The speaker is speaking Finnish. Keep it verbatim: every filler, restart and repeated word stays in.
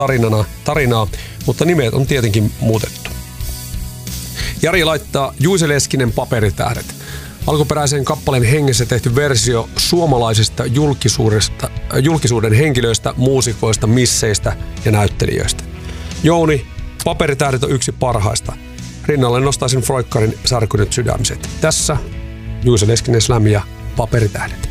tarinana, tarinaa, mutta nimet on tietenkin muutettu. Jari laittaa Juice Leskinen Paperitähdet. Alkuperäisen kappaleen hengessä tehty versio suomalaisista julkisuudesta, julkisuuden henkilöistä, muusikoista, misseistä ja näyttelijöistä. Jouni, Paperitähdet on yksi parhaista. Rinnalle nostaisin Froikkarin Särkynyt sydämiset. Tässä Juice Leskinen Slam ja Paperitähdet.